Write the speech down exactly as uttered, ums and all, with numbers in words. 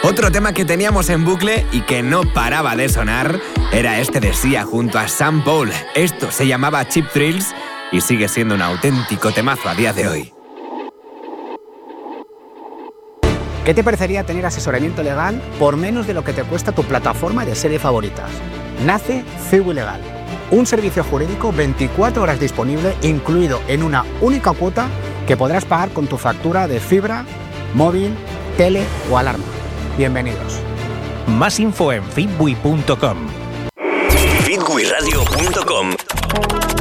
Otro tema que teníamos en bucle y que no paraba de sonar era este de Sia junto a Sam Paul. Esto se llamaba Cheap Thrills y sigue siendo un auténtico temazo a día de hoy. ¿Qué te parecería tener asesoramiento legal por menos de lo que te cuesta tu plataforma de serie favoritas? Nace Cibu Legal, un servicio jurídico veinticuatro horas disponible, incluido en una única cuota que podrás pagar con tu factura de fibra, móvil, tele o alarma. Bienvenidos. Más info en fitbui punto com. fitbui radio punto com